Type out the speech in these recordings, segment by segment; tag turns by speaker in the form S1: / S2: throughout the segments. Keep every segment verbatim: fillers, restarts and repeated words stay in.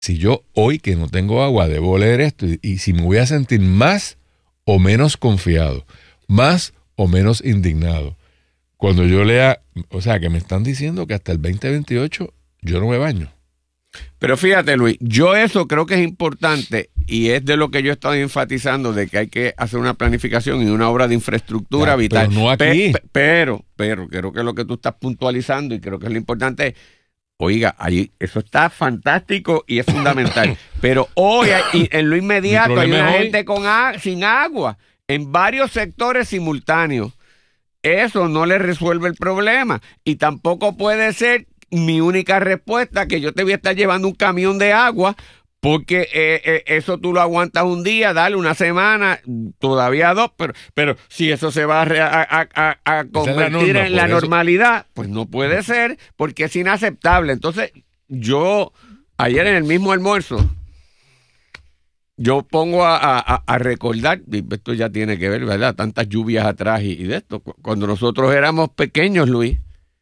S1: si yo hoy que no tengo agua debo leer esto y, y si me voy a sentir más o menos confiado, más o menos indignado. Cuando yo lea, o sea, que me están diciendo que hasta el veinte veintiocho yo no me baño.
S2: Pero fíjate, Luis, yo eso creo que es importante y es de lo que yo he estado enfatizando, de que hay que hacer una planificación y una obra de infraestructura
S1: Ya,
S2: vital.
S1: pero no aquí.
S2: Pe, pe, pero, pero, creo que lo que tú estás puntualizando y creo que es lo importante, oiga, ahí, eso está fantástico y es fundamental. Pero hoy, hay, en lo inmediato, hay una
S1: hoy,
S2: gente con a, sin agua en varios sectores simultáneos. Eso no le resuelve el problema y tampoco puede ser mi única respuesta que yo te voy a estar llevando un camión de agua porque eh, eh, eso tú lo aguantas un día, dale una semana, todavía dos, pero, pero si eso se va a, a, a, a convertir es la norma, en la eso. normalidad, pues no puede ser porque es inaceptable. Entonces yo ayer en el mismo almuerzo yo pongo a, a, a recordar, esto ya tiene que ver, ¿verdad? Tantas lluvias atrás y, y de esto. Cuando nosotros éramos pequeños, Luis,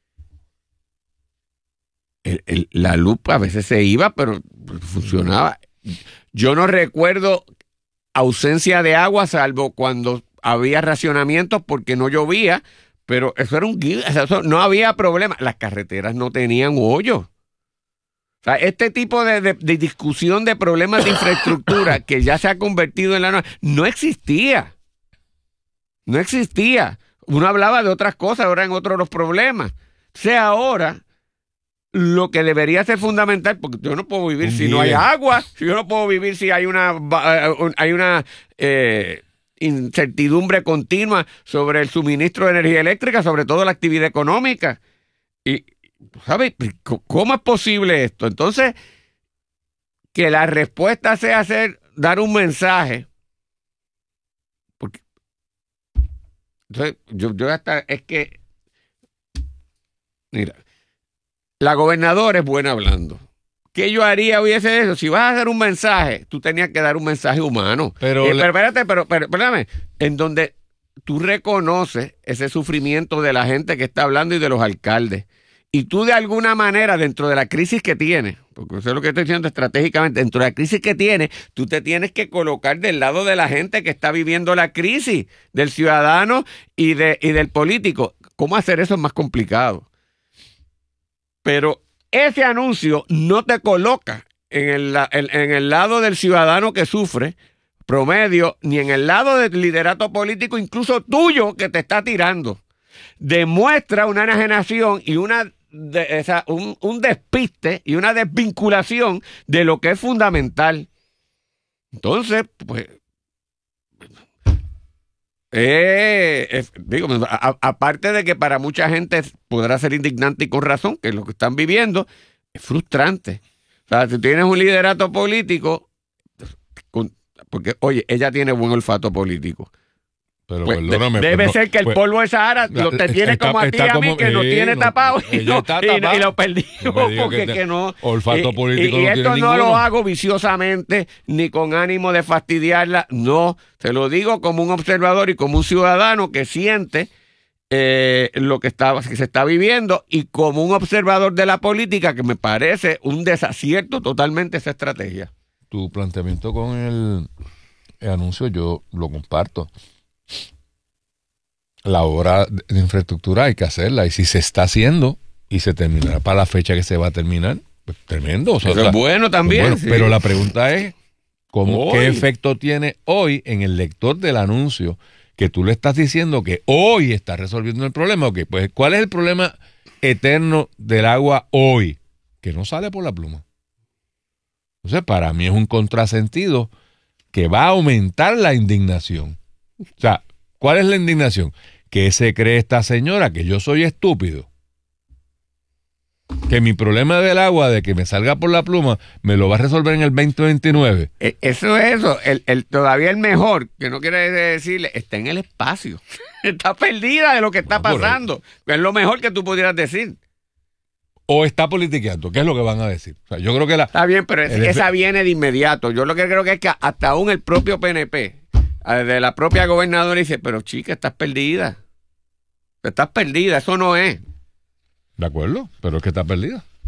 S2: el, el, la luz a veces se iba, pero funcionaba. Yo no recuerdo ausencia de agua, salvo cuando había racionamientos porque no llovía, pero eso era un guía, eso, no había problema. Las carreteras no tenían hoyos. O sea, este tipo de, de, de discusión de problemas de infraestructura que ya se ha convertido en la norma, no existía. No existía. Uno hablaba de otras cosas, ahora en otros los problemas. O sea, ahora lo que debería ser fundamental, porque yo no puedo vivir Un si día. no hay agua, yo no puedo vivir si hay una, hay una eh, incertidumbre continua sobre el suministro de energía eléctrica, sobre todo la actividad económica. Y ¿sabes? ¿Cómo es posible esto? Entonces, que la respuesta sea hacer, dar un mensaje. Porque, entonces, yo, yo hasta, es que, mira, la gobernadora es buena hablando. ¿Qué yo haría hubiese eso? Si vas a hacer un mensaje, tú tenías que dar un mensaje humano.
S1: Pero,
S2: eh,
S1: la...
S2: pero espérate, pero, pero, espérame, en donde tú reconoces ese sufrimiento de la gente que está hablando y de los alcaldes. Y tú de alguna manera, dentro de la crisis que tienes, porque eso es lo que estoy diciendo estratégicamente, dentro de la crisis que tienes, tú te tienes que colocar del lado de la gente que está viviendo la crisis, del ciudadano y, de, y del político. ¿Cómo hacer eso es más complicado? Pero ese anuncio no te coloca en el, en, en el lado del ciudadano que sufre, promedio, ni en el lado del liderato político, incluso tuyo, que te está tirando. Demuestra una enajenación y una de esa, un, un despiste y una desvinculación de lo que es fundamental. Entonces, pues, eh, es, digo, a, aparte de que para mucha gente podrá ser indignante y con razón, que es lo que están viviendo, es frustrante. O sea, si tienes un liderato político, con, porque, oye, ella tiene buen olfato político. Pero pues perdóname, debe pues ser no, que el pues, polvo de Sahara lo te tiene está, como a ti y a mí, que lo tiene no, tapado y, no, está tapado. Y, y lo perdimos no porque que, que no.
S1: Olfato
S2: y,
S1: político
S2: y, y
S1: no
S2: esto
S1: tiene
S2: no
S1: ninguno.
S2: Lo hago viciosamente ni con ánimo de fastidiarla. No, te lo digo como un observador y como un ciudadano que siente eh, lo que, está, que se está viviendo y como un observador de la política que me parece un desacierto totalmente esa estrategia.
S1: Tu planteamiento con el, el anuncio yo lo comparto. La obra de infraestructura hay que hacerla y si se está haciendo y se terminará para la fecha que se va a terminar, pues tremendo. O sea,
S2: eso es bueno también.
S1: Bueno,
S2: sí.
S1: Pero la pregunta es, ¿cómo, ¿qué efecto tiene hoy en el lector del anuncio que tú le estás diciendo que hoy está resolviendo el problema? Okay, pues, ¿cuál es el problema eterno del agua hoy? Que no sale por la pluma. Entonces, para mí es un contrasentido que va a aumentar la indignación. O sea, ¿cuál es la indignación? ¿Qué se cree esta señora? ¿Que yo soy estúpido? ¿Que mi problema del agua, de que me salga por la pluma, me lo va a resolver en el veinte veintinueve?
S2: Eso es eso. El, el, todavía el mejor, que no quiere decirle, está en el espacio. Está perdida de lo que está no, pasando. Es lo mejor que tú pudieras decir.
S1: O está politiqueando, ¿qué es lo que van a decir? O sea, yo creo que la...
S2: Está bien, pero es, esa viene de inmediato. Yo lo que creo que es que hasta aún el propio P N P... de la propia gobernadora dice, pero chica, estás perdida. Estás perdida, eso no es.
S1: De acuerdo, pero es que estás perdida.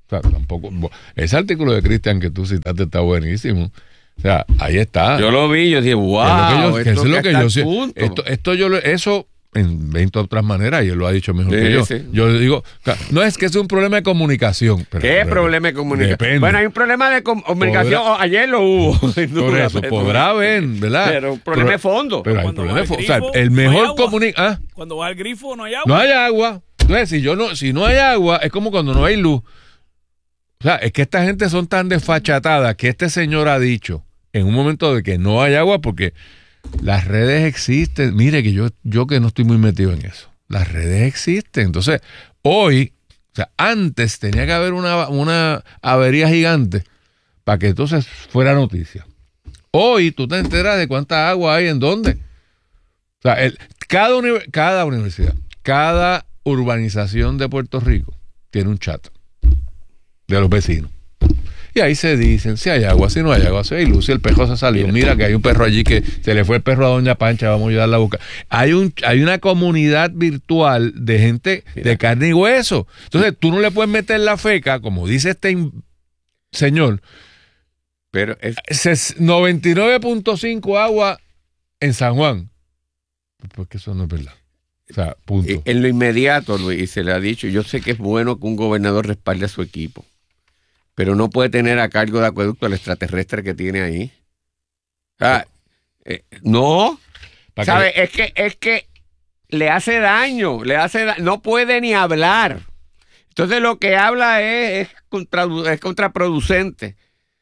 S1: O sea, tampoco. Ese artículo de Cristian que tú citaste está buenísimo. O sea, ahí está.
S2: Yo lo vi, yo dije, wow,
S1: eso es lo que yo sé. Esto, esto yo lo, eso en veinte otras maneras, y él lo ha dicho mejor sí, que yo. Sí. Yo digo, no es que es un problema de comunicación. Pero
S2: ¿Qué problema de comunicación?
S1: Depende.
S2: Bueno, hay un problema de comunicación. Podrá, ayer lo hubo.
S1: Por eso, podrá haber, ¿verdad?
S2: Pero un problema de fondo.
S1: Pero hay un problema de fondo. O sea, el mejor no comunica. ¿Ah?
S3: Cuando va al grifo no hay agua.
S1: No hay agua. Entonces, si, yo no, si no hay agua, es como cuando no hay luz. O sea, es que esta gente son tan desfachatadas que este señor ha dicho en un momento de que no hay agua porque las redes existen. Mire que yo, yo que no estoy muy metido en eso. Las redes existen. Entonces, hoy, o sea, antes tenía que haber una, una avería gigante para que entonces fuera noticia. Hoy tú te enteras de cuánta agua hay en dónde. O sea, el, cada, uni, cada universidad, cada urbanización de Puerto Rico tiene un chat de los vecinos. Y ahí se dicen si hay agua, si no hay agua, si hay luz, si el perro se salió. Mira que hay un perro allí que se le fue el perro a Doña Pancha, vamos a ayudarla a buscar. Hay, un, hay una comunidad virtual de gente Mira. de carne y hueso. Entonces tú no le puedes meter la feca, como dice este in- señor,
S2: pero
S1: es noventa y nueve punto cinco agua en San Juan. Porque eso no es verdad. O sea, punto.
S2: En lo inmediato, Luis, y se le ha dicho, yo sé que es bueno que un gobernador respalde a su equipo, pero no puede tener a cargo de acueducto al extraterrestre que tiene ahí. Ah, eh, no, ¿sabes? Es que, es que le hace daño, le hace da- no puede ni hablar. Entonces lo que habla es, es, contra, es contraproducente.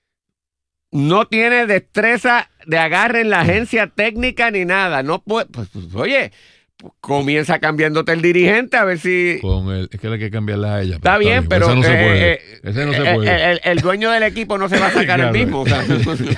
S2: No tiene destreza de agarre en la agencia técnica ni nada. No puede, pues, pues, oye, comienza cambiándote el dirigente a ver si
S1: con el, es que hay que cambiarla a ella.
S2: Está, bien, bien, pero
S1: ese no
S2: eh,
S1: se puede.
S2: Eh,
S1: ese no se
S2: eh,
S1: puede.
S2: El, el dueño del equipo no se va a sacar claro. el mismo. O sea.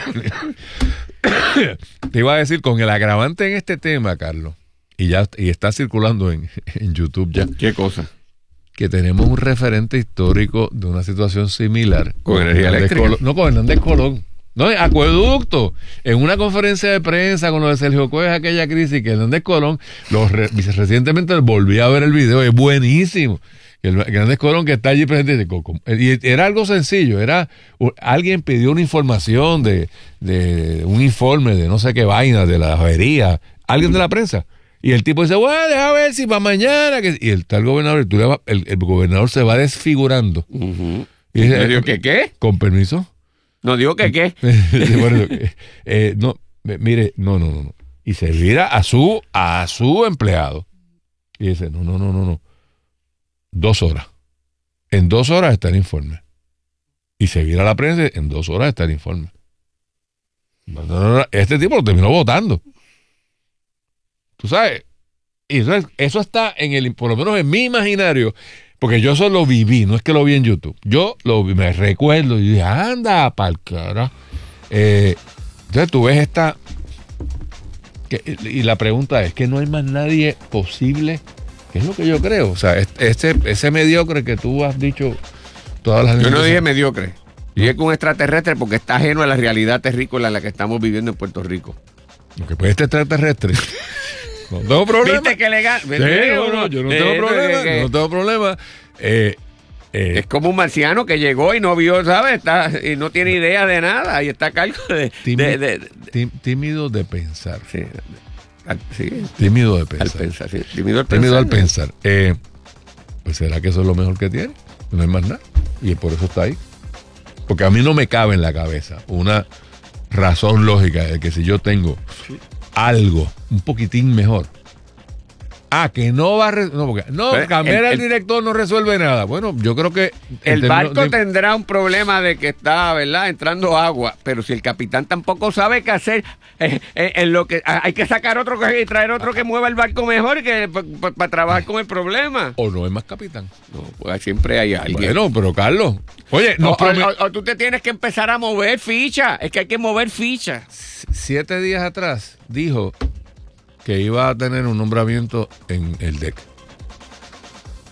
S1: Te iba a decir, con el agravante en este tema, Carlos, y ya y está circulando en, en YouTube ya.
S2: ¿Qué cosa?
S1: Que tenemos un referente histórico de una situación similar
S2: con, con energía eléctrica.
S1: Colón, no, con Hernández Colón. No, acueducto. En una conferencia de prensa con lo de Sergio Cuevas, aquella crisis que Hernández Colón, los re, recientemente volví a ver el video, es buenísimo. El Hernández Colón que está allí presente, y era algo sencillo, era alguien pidió una información de, de un informe de no sé qué vaina, de la avería, alguien de la prensa. Y el tipo dice, bueno, déjame ver si para mañana. Que... Y el tal gobernador, tú le va, el, el gobernador se va desfigurando.
S2: Uh-huh.
S1: Y dice,
S2: ¿Me dijo que qué?
S1: Con permiso.
S2: No digo que qué.
S1: bueno, eh, no, mire, no, no, no, no. Y se vira a su, a su empleado. Y dice, no, no, no, no, no. Dos horas. En dos horas está el informe. Y se vira a la prensa, en dos horas está el informe. Este tipo lo terminó votando. Tú sabes. Y eso, es, eso está en el, por lo menos en mi imaginario. Porque yo eso lo viví, no es que lo vi en YouTube. Yo lo vi, me recuerdo y dije, anda, pa'l cara. Eh, entonces tú ves esta... Que, y la pregunta es que no hay más nadie posible, que es lo que yo creo. O sea, ese, ese mediocre que tú has dicho todas las...
S2: Yo no dije mediocre. Dije que un extraterrestre porque está ajeno a la realidad terrícola en la que estamos viviendo en Puerto Rico.
S1: Lo que puede este extraterrestre... No tengo problema.
S2: ¿Viste que legal?
S1: Sí, no, no, yo no tengo eh, problema. Que, no tengo problema. Eh, eh,
S2: es como un marciano que llegó y no vio, ¿sabes? Está, y no tiene idea de nada. Y está a cargo de...
S1: Tímido
S2: de,
S1: de, de, tímido de pensar.
S2: Sí, al, sí.
S1: Tímido de pensar.
S2: Al pensar, sí. Tímido al
S1: tímido
S2: pensar.
S1: Al pensar. Eh, pues ¿será que eso es lo mejor que tiene? No hay más nada. Y por eso está ahí. Porque a mí no me cabe en la cabeza una razón lógica de que si yo tengo... Sí. Algo un poquitín mejor. Ah, que no va a... Re- no, porque, no, Pero cambiar el, al el, director no resuelve nada. Bueno, yo creo que...
S2: El barco de... tendrá un problema de que está, ¿verdad?, entrando agua. Pero si el capitán tampoco sabe qué hacer, eh, eh, en lo que hay que sacar otro que, y traer otro que mueva el barco mejor que para pa, trabajar con el problema.
S1: O no es más capitán.
S2: No, pues siempre hay alguien.
S1: Bueno, pero Carlos... Oye, no
S2: o, promet... o, o, o tú te tienes que empezar a mover ficha. Es que hay que mover ficha.
S1: Siete días atrás dijo que iba a tener un nombramiento en el D E C.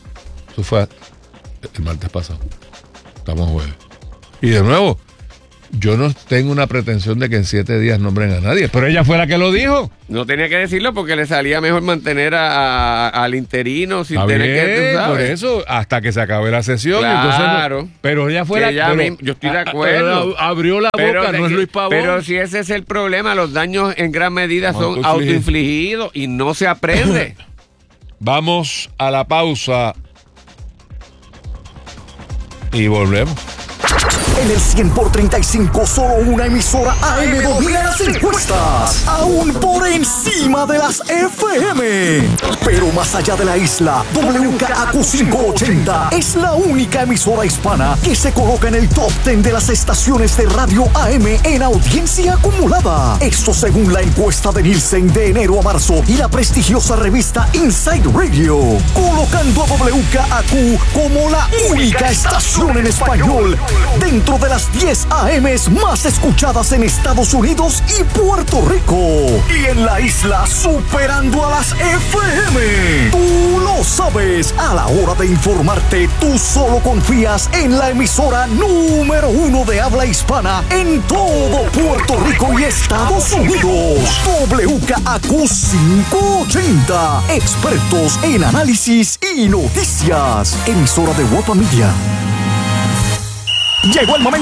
S1: Eso fue el martes pasado. Estamos jueves. Y de nuevo, yo no tengo una pretensión de que en siete días nombren a nadie, pero ella fue la que lo dijo.
S2: No tenía que decirlo porque le salía mejor mantener a, a, al interino sin
S1: Está
S2: tener
S1: bien,
S2: que, tú sabes.
S1: por eso, hasta que se acabe la sesión.
S2: Claro.
S1: Entonces, pero ella fue
S2: Que
S1: la
S2: ella
S1: pero,
S2: misma- yo estoy de
S1: a-
S2: acuerdo.
S1: a- abrió la boca,
S2: Pero,
S1: no es Luis Pavón.
S2: pero si ese es el problema, los daños en gran medida son
S1: Autoinfligidos.
S2: autoinfligidos y no se aprende.
S1: Vamos a la pausa y volvemos.
S3: En el cien por treinta y cinco, solo una emisora A M domina las encuestas, aún por encima de las F M. Pero más allá de la isla, W K A Q quinientos ochenta es la única emisora hispana que se coloca en el top diez de las estaciones de radio A M en audiencia acumulada. Esto según la encuesta de Nielsen de enero a marzo y la prestigiosa revista Inside Radio, colocando a W K A Q como la única estación en español dentro de las diez A Ms más escuchadas en Estados Unidos y Puerto Rico. Y en la isla superando a las F M. Tú lo sabes, a la hora de informarte, tú solo confías en la emisora número uno de habla hispana en todo Puerto Rico y Estados Unidos. W K A Q quinientos ochenta. Expertos en análisis y noticias. Emisora de Guapa Media. Llegó el momento